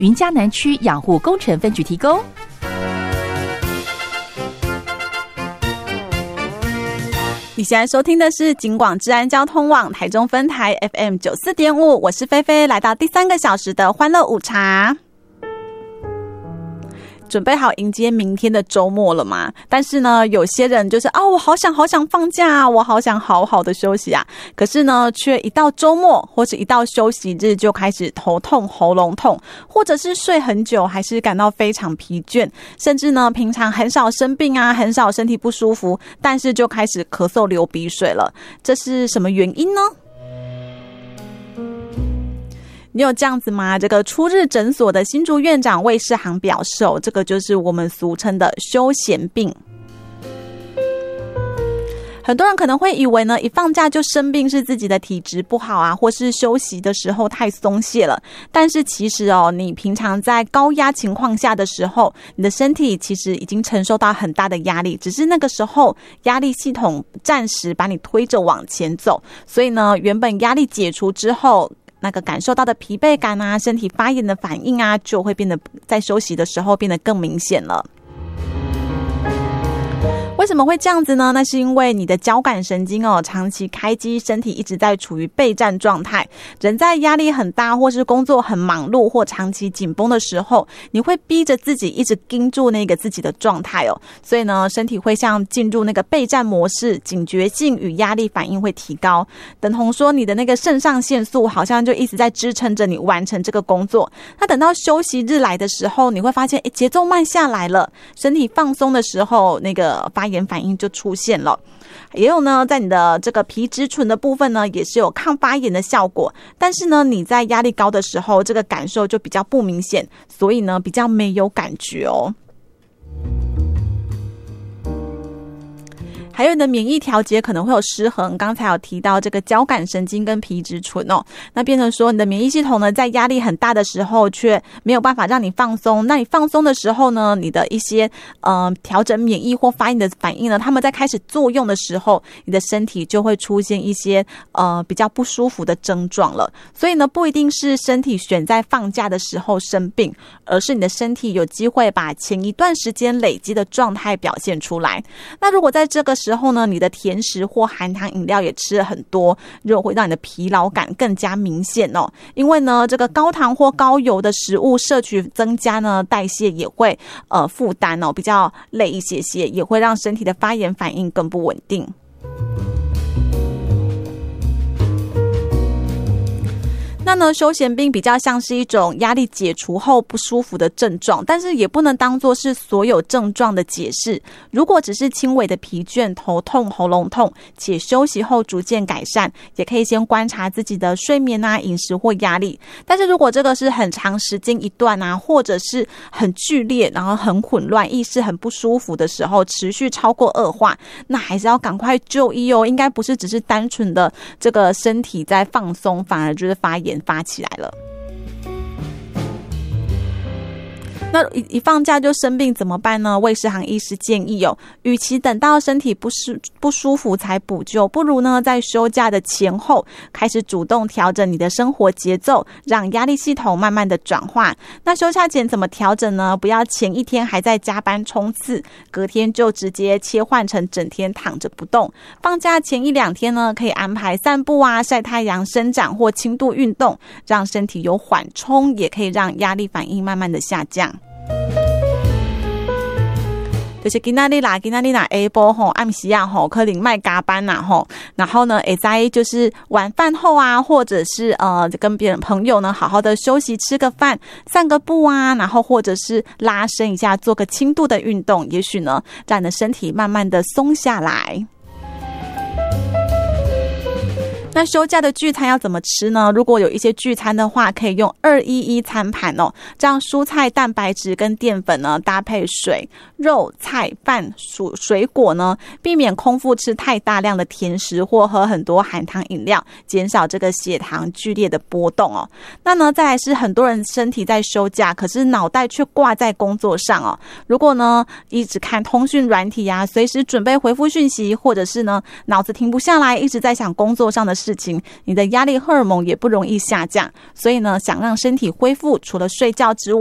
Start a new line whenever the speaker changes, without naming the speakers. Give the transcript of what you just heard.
云嘉南区养护工程分局提供。
你现在收听的是警广治安交通网台中分台 FM 94.5，我是菲菲，来到第3个小时的欢乐午茶。准备好迎接明天的周末了吗？但是呢，有些人就是我好想放假啊，我好想好好的休息啊。可是呢，却一到周末或是一到休息日就开始头痛、喉咙痛，或者是睡很久，还是感到非常疲倦，甚至呢，平常很少生病啊，很少身体不舒服，但是就开始咳嗽、流鼻水了。这是什么原因呢？你有这样子吗？这个初日诊所的新竹院长魏世航表示这个就是我们俗称的休闲病。很多人可能会以为呢，一放假就生病是自己的体质不好啊，或是休息的时候太松懈了。但是其实你平常在高压情况下的时候，你的身体其实已经承受到很大的压力，只是那个时候压力系统暂时把你推着往前走，所以呢，原本压力解除之后，那个感受到的疲惫感啊，身体发炎的反应啊，就会变得在休息的时候变得更明显了。为什么会这样子呢？那是因为你的交感神经长期开机，身体一直在处于备战状态。人在压力很大或是工作很忙碌或长期紧绷的时候，你会逼着自己一直盯住那个自己的状态所以呢，身体会像进入那个备战模式，警觉性与压力反应会提高，等同说你的那个肾上腺素好像就一直在支撑着你完成这个工作。那等到休息日来的时候，你会发现节奏慢下来了，身体放松的时候，那个发炎反应就出现了。也有呢，在你的这个皮质醇的部分呢，也是有抗发炎的效果。但是呢，你在压力高的时候，这个感受就比较不明显，所以呢，比较没有感觉还有你的免疫调节可能会有失衡，刚才有提到这个交感神经跟皮质醇那变成说你的免疫系统呢，在压力很大的时候却没有办法让你放松，那你放松的时候呢，你的一些调整免疫或发炎的反应呢，他们在开始作用的时候，你的身体就会出现一些比较不舒服的症状了。所以呢，不一定是身体选在放假的时候生病，而是你的身体有机会把前一段时间累积的状态表现出来。那如果在这个时候呢，你的甜食或含糖饮料也吃了很多，就会让你的疲劳感更加明显因为呢，这个高糖或高油的食物摄取增加呢，代谢也会负担比较累一些，也会让身体的发炎反应更不稳定。那呢，休闲病比较像是一种压力解除后不舒服的症状，但是也不能当作是所有症状的解释。如果只是轻微的疲倦、头痛、喉咙痛，且休息后逐渐改善，也可以先观察自己的睡眠啊、饮食或压力。但是如果这个是很长时间一段啊，或者是很剧烈，然后很混乱、意识很不舒服的时候，持续超过恶化，那还是要赶快就医应该不是只是单纯的这个身体在放松，反而就是发炎发起来了。那一放假就生病怎么办呢？魏世航医师建议与其等到身体不舒服才补救，不如呢在休假的前后开始主动调整你的生活节奏，让压力系统慢慢的转化。那休假前怎么调整呢？不要前一天还在加班冲刺，隔天就直接切换成整天躺着不动。放假前1-2天呢，可以安排散步啊、晒太阳、伸展或轻度运动，让身体有缓冲，也可以让压力反应慢慢的下降。就是今天你啦下晡暗时可能卖加班然后呢会在就是晚饭后啊，或者是跟别人朋友呢好好的休息，吃个饭，散个步啊，然后或者是拉伸一下，做个轻度的运动，也许呢让你的身体慢慢的松下来。那休假的聚餐要怎么吃呢？如果有一些聚餐的话，可以用211餐盘这样蔬菜、蛋白质跟淀粉呢搭配水、肉、菜、饭、水果呢，避免空腹吃太大量的甜食或喝很多含糖饮料，减少这个血糖剧烈的波动那呢，再来是很多人身体在休假，可是脑袋却挂在工作上如果呢一直看通讯软体啊，随时准备回复讯息，或者是呢脑子停不下来，一直在想工作上的事情，你的压力荷尔蒙也不容易下降。所以呢，想让身体恢复，除了睡觉之外，